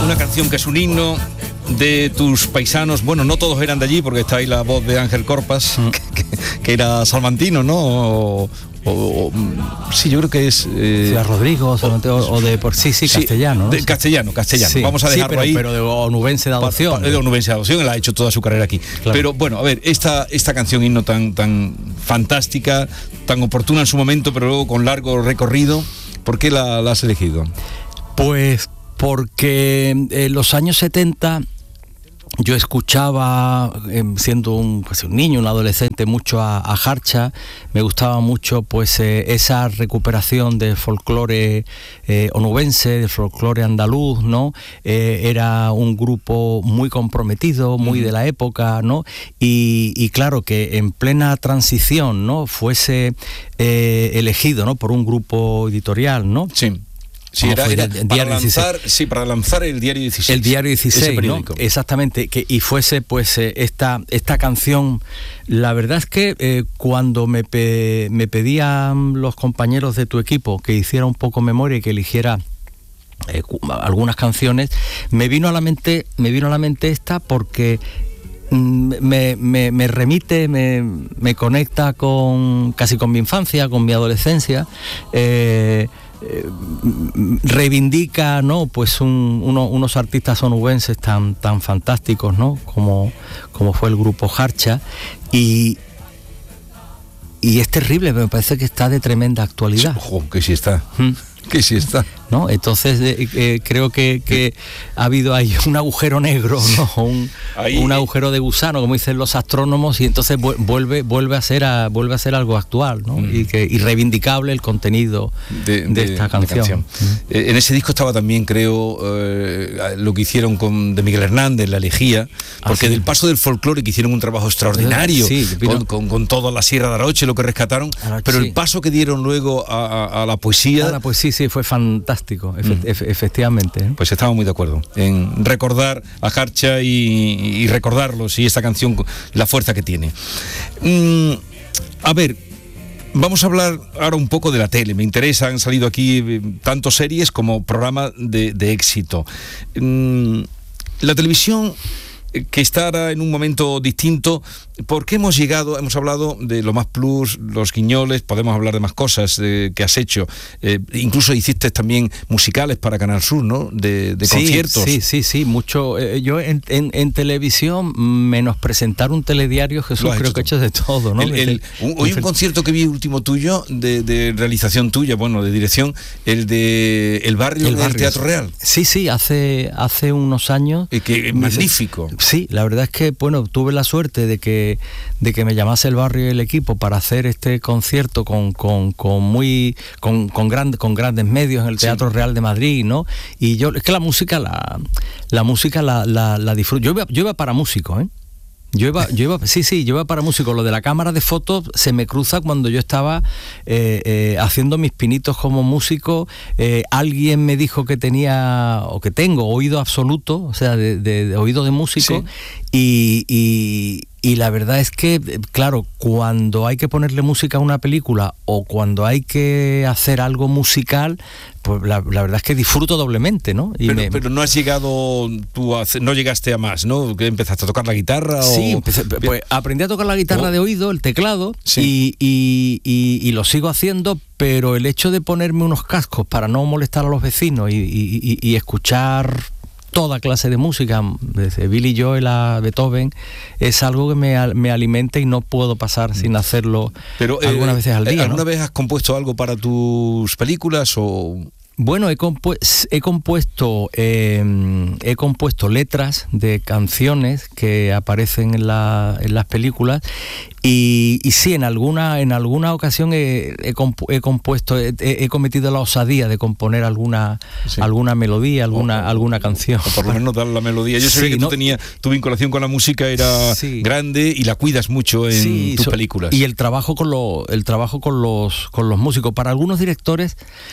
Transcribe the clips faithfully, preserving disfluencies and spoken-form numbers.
una canción que es un himno de tus paisanos. Bueno, no todos eran de allí, porque está ahí la voz de Ángel Corpas, mm. que, que, que era salmantino, ¿no? O, o, o, sí, yo creo que es... Eh, Ciudad Rodrigo, o, o, o de por sí, sí, castellano. Sí, de, castellano, castellano. Sí, Vamos a dejarlo sí, pero, ahí. Pero de onubense de adopción. Pa, pa, de onubense de adopción, él ha hecho toda su carrera aquí. Claro. Pero bueno, a ver, esta, esta canción himno tan, tan fantástica, tan oportuna en su momento, pero luego con largo recorrido, ¿por qué la, la has elegido? Pues porque en los años setenta yo escuchaba, eh, siendo un, pues, un niño, un adolescente, mucho a, a Jarcha. Me gustaba mucho pues eh, esa recuperación del folclore eh, onubense, del folclore andaluz, ¿no? Eh, era un grupo muy comprometido, muy uh-huh. de la época, ¿no? Y, y claro, que en plena transición, ¿no? Fuese eh, elegido, ¿no? Por un grupo editorial, ¿no? Sí. Sí, era, era el, para, lanzar, sí, para lanzar el Diario dieciséis. El Diario dieciséis, ¿no? Exactamente, que, y fuese pues eh, esta, esta canción. La verdad es que eh, cuando me, pe, me pedían los compañeros de tu equipo que hiciera un poco memoria y que eligiera eh, algunas canciones, me vino a la mente, me vino a la mente esta porque Me, me, me remite, me, me conecta con casi con mi infancia, con mi adolescencia. Eh, eh, reivindica, ¿no? Pues un, uno, unos artistas onubenses tan, tan fantásticos, ¿no? Como, como fue el grupo Jarcha, y, y es terrible, me parece que está de tremenda actualidad. Ojo, que sí está. ¿Mm? Que sí está. ¿No? Entonces eh, eh, creo que, que ha habido ahí un agujero negro, ¿no? Un, ahí, un agujero de gusano, como dicen los astrónomos, y entonces vuelve vuelve a ser a, vuelve a ser algo actual, ¿no? Mm. Y que y reivindicable el contenido de, de, de esta canción. canción. Mm. En ese disco estaba también, creo, eh, lo que hicieron con de Miguel Hernández, La Elegía, porque ah, sí. del paso del folclore, que hicieron un trabajo extraordinario, sí, con, con, con toda la Sierra de Aroche, lo que rescataron, Aroche, pero el paso que dieron luego a, a, a la poesía... A la poesía, sí, fue fantástico. Efe- mm. efectivamente, ¿eh? Pues estamos muy de acuerdo en recordar a Jarcha y, y recordarlos, y esta canción, la fuerza que tiene. Mm, a ver, vamos a hablar ahora un poco de la tele. Me interesa, han salido aquí tanto series como programa de, de éxito. Mm, la televisión, que estará en un momento distinto, porque hemos llegado, hemos hablado de lo más plus, los guiñoles, podemos hablar de más cosas eh, que has hecho, eh, incluso hiciste también musicales para Canal Sur, ¿no? De, de sí, conciertos. Sí, sí, sí, mucho. Eh, yo en, en, en televisión, menos presentar un telediario, Jesús, creo que he hecho de todo, ¿no? El, el, un, hoy un concierto que vi último tuyo, de, de realización tuya, bueno, de dirección, el de El Barrio, el barrio, del Teatro Real. Sí, sí, hace, hace unos años. Eh, que magnífico. Sí, la verdad es que, bueno, tuve la suerte de que de que me llamase El Barrio y el equipo para hacer este concierto con con, con muy con con, gran, con grandes medios en el Teatro sí. Real de Madrid, ¿no? Y yo es que la música la la música la la, la disfruto. Yo iba, yo iba para músico, ¿eh? Yo iba, yo iba, sí, sí, yo iba para músico. Lo de la cámara de fotos se me cruza cuando yo estaba eh, eh, haciendo mis pinitos como músico. Eh, alguien me dijo que tenía, o que tengo, oído absoluto, o sea, de, de, de oído de músico, sí. y, y, y la verdad es que, claro, cuando hay que ponerle música a una película o cuando hay que hacer algo musical, pues la, la verdad es que disfruto doblemente, ¿no? Y pero, me... pero no has llegado, tú a, no llegaste a más, ¿no? ¿Que empezaste a tocar la guitarra? Sí, o... empecé, pues aprendí a tocar la guitarra oh. de oído, el teclado, sí. y, y, y, y lo sigo haciendo, pero el hecho de ponerme unos cascos para no molestar a los vecinos y, y, y, y escuchar toda clase de música, desde Billy Joel a Beethoven, es algo que me, me alimenta y no puedo pasar sin hacerlo Pero, algunas eh, veces al día. ¿Alguna ¿no? vez has compuesto algo para tus películas o...? Bueno, he, compu- he compuesto eh, he compuesto letras de canciones que aparecen en, la, en las películas y, y sí, en alguna en alguna ocasión he, he, compu- he compuesto he, he cometido la osadía de componer alguna sí. alguna melodía, alguna o, alguna canción. O por lo menos dar la melodía. Yo sabía sí, que tú no, tenías tu vinculación con la música era sí. grande y la cuidas mucho en sí, tus so, películas. Y el trabajo con lo, el trabajo con los con los músicos. Para algunos directores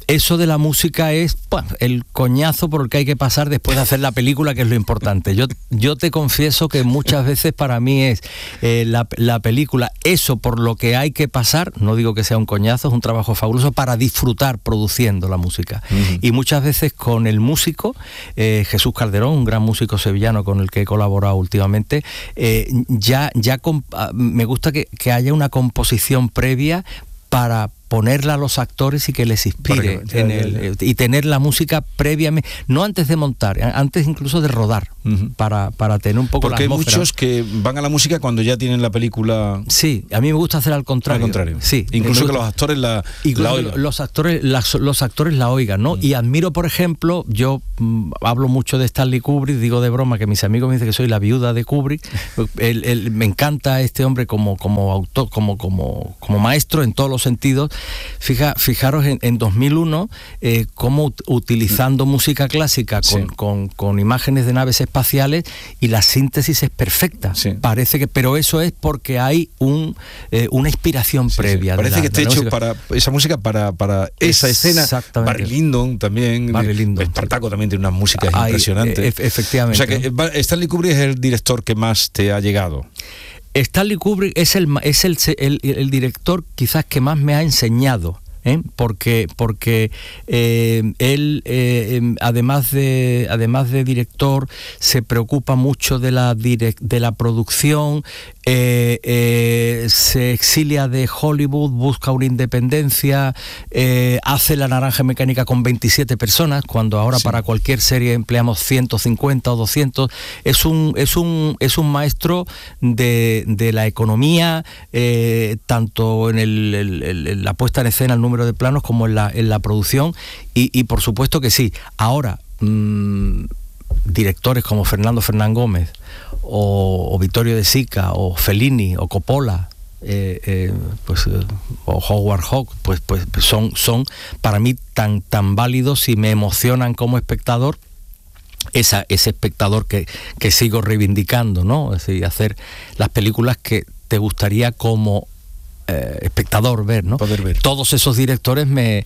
eso de la música es pues, el coñazo por el que hay que pasar después de hacer la película, que es lo importante. Yo, yo te confieso que muchas veces para mí es eh, la, la película, eso por lo que hay que pasar, no digo que sea un coñazo, es un trabajo fabuloso para disfrutar produciendo la música. Uh-huh. Y muchas veces con el músico, eh, Jesús Calderón, un gran músico sevillano con el que he colaborado últimamente, eh, ya, ya comp- me gusta que, que haya una composición previa para ponerla a los actores y que les inspire que, en ya, el, ya, ya. y tener la música previamente, no antes de montar, antes incluso de rodar, uh-huh. para, para tener un poco porque la atmósfera. Hay muchos que van a la música cuando ya tienen la película. Sí, a mí me gusta hacer al contrario. Al contrario. Sí, incluso que los actores la, la oigan. Los actores, las, los actores la oigan, ¿no? Uh-huh. Y admiro, por ejemplo, yo mm, hablo mucho de Stanley Kubrick, digo de broma que mis amigos me dicen que soy la viuda de Kubrick. el, el, me encanta este hombre como, como autor, como, como, como maestro en todos los sentidos. Fija, fijaros en, en dos mil uno eh, cómo utilizando música clásica con, sí. con, con imágenes de naves espaciales, y la síntesis es perfecta. Sí. Parece que, pero eso es porque hay un eh, una inspiración sí, previa. Sí. Parece la, que esté hecho para esa música para, para esa escena. Exactamente. Barry Lyndon también. Barry Lyndon. Espartaco también tiene unas músicas hay, E- impresionantes. efectivamente. O sea que Stanley Kubrick es el director que más te ha llegado. Stanley Kubrick es el es el, el, el director quizás que más me ha enseñado, ¿eh? porque porque eh, él eh, además de además de director se preocupa mucho de la direct, de la producción. Eh, eh, se exilia de Hollywood, busca una independencia, eh, hace La Naranja Mecánica con veintisiete personas, cuando ahora sí. para cualquier serie empleamos ciento cincuenta o doscientos. Es un, es un, es un maestro de, de la economía, eh, tanto en el, el, el, la puesta en escena, el número de planos, como en la, en la producción, y, y por supuesto que sí. Ahora, mmm, directores como Fernando Fernán Gómez, o, o Vittorio De Sica, o Fellini, o Coppola, eh, eh, pues, eh, o Howard Hawks, pues, pues son, son para mí tan, tan válidos y me emocionan como espectador. Esa, ese espectador que, que sigo reivindicando, ¿no? Es decir, hacer las películas que te gustaría como Eh, espectador ver, ¿no? Poder ver. Todos esos directores me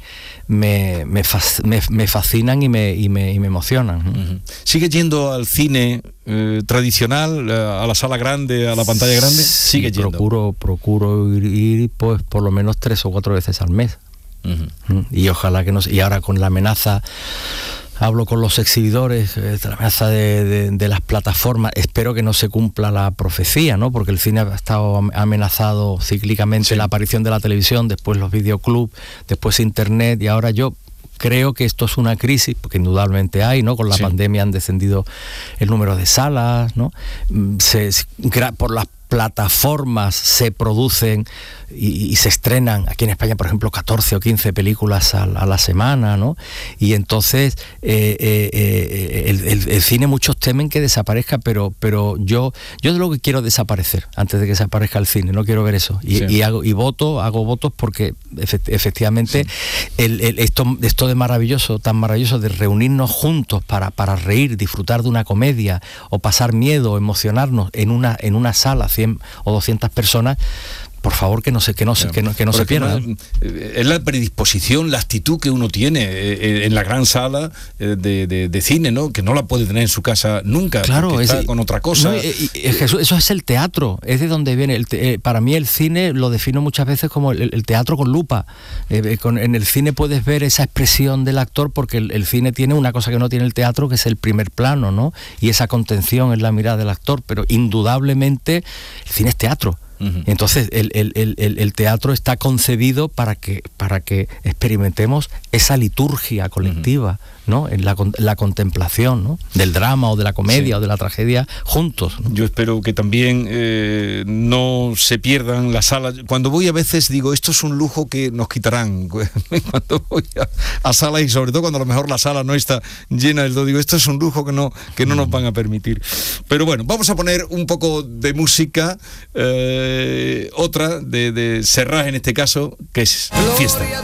me, me, fas, me, me fascinan y me, y me, y me emocionan. Uh-huh. ¿Sigue yendo al cine eh, tradicional, a la sala grande, a la pantalla grande? Sí, Sigue yendo. Procuro, procuro ir, ir pues por lo menos tres o cuatro veces al mes. Uh-huh. Y ojalá que no. Y ahora con la amenaza, hablo con los exhibidores, eh, la amenaza de, de, de las plataformas, espero que no se cumpla la profecía, ¿no? Porque el cine ha estado amenazado cíclicamente, sí. la aparición de la televisión, después los videoclubs, después internet, y ahora yo creo que esto es una crisis, porque indudablemente hay, ¿no? Con la sí. pandemia han descendido el número de salas, ¿no? Se, por las plataformas se producen y, y se estrenan aquí en España, por ejemplo, catorce o quince películas a, a la semana, ¿no? Y entonces eh, eh, eh, el, el, el cine, muchos temen que desaparezca, pero pero yo yo de lo que quiero desaparecer antes de que desaparezca el cine, no quiero ver eso. Y, sí. y hago y voto, hago votos porque efectivamente sí. el, el, esto, esto de maravilloso, tan maravilloso de reunirnos juntos para, para reír, disfrutar de una comedia o pasar miedo, emocionarnos en una, en una sala, cien o doscientas personas, por favor, que no se, que no, claro. que no, que no se pierda. Es la predisposición, la actitud que uno tiene eh, en la gran sala eh, de, de, de cine, ¿no? Que no la puede tener en su casa nunca, claro, porque es, está con otra cosa. No, eh, eh, eso, eso es el teatro, es de donde viene. El te, eh, para mí el cine lo defino muchas veces como el, el teatro con lupa. Eh, con, en el cine puedes ver esa expresión del actor, porque el, el cine tiene una cosa que no tiene el teatro, que es el primer plano, ¿no? Y esa contención en la mirada del actor, pero indudablemente el cine es teatro. Uh-huh. Entonces el, el, el, el teatro está concebido para que, para que experimentemos esa liturgia colectiva, uh-huh. ¿no? En la, la contemplación, ¿no? Del drama o de la comedia sí. o de la tragedia juntos, ¿no? Yo espero que también eh, no se pierdan las salas. Cuando voy a veces digo, esto es un lujo que nos quitarán. Cuando voy a, a salas, y sobre todo cuando a lo mejor la sala no está llena del todo, digo, esto es un lujo que no, que no nos van a permitir. Pero bueno, vamos a poner un poco de música, eh, otra de, de Serrat en este caso, que es Fiesta.